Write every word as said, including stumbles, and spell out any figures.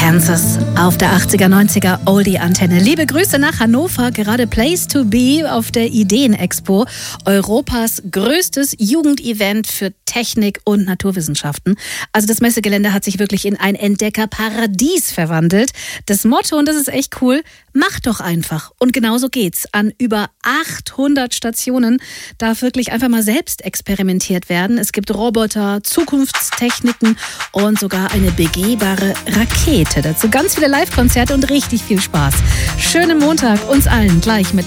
Kansas auf der achtziger, neunziger Oldie-Antenne. Liebe Grüße nach Hannover, gerade Place to Be auf der Ideen-Expo, Europas größtes Jugendevent für Technik und Naturwissenschaften. Also das Messegelände hat sich wirklich in ein Entdeckerparadies verwandelt. Das Motto, und das ist echt cool, mach doch einfach. Und genauso geht's. An über achthundert Stationen darf wirklich einfach mal selbst experimentiert werden. Es gibt Roboter, Zukunftstechniken und sogar eine begehbare Rakete. Dazu ganz viele Live-Konzerte und richtig viel Spaß. Schönen Montag uns allen gleich mit